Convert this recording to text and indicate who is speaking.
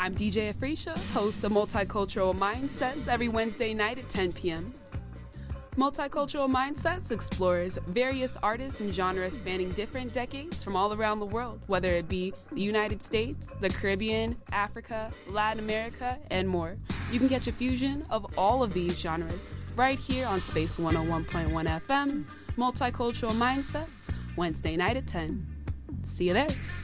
Speaker 1: I'm DJ Afrisha, host of Multicultural Mindsets every Wednesday night at 10 p.m. Multicultural Mindsets explores various artists and genres spanning different decades from all around the world, whether it be the United States, the Caribbean, Africa, Latin America, and more. You can catch a fusion of all of these genres right here on Space 101.1 FM, Multicultural Mindsets, Wednesday night at 10. See you there.